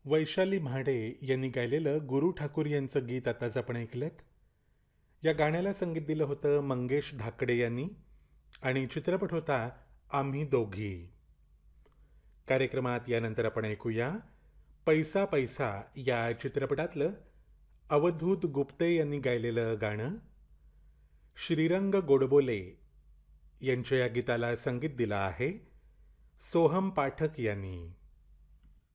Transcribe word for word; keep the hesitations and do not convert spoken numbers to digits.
वैशाली म्हाडे यांनी गायलेलं गुरु ठाकूर यांचं गीत आताच आपण ऐकलंत. या गाण्याला संगीत दिलं होतं मंगेश धाकडे यांनी आणि चित्रपट होता आम्ही दोघी. कार्यक्रमात यानंतर आपण ऐकूया पैसा पैसा या चित्रपटातलं अवधूत गुप्ते यांनी गायलेलं गाणं. श्रीरंग गोडबोले यांच्या या गीताला संगीत दिलं आहे सोहम पाठक यांनी.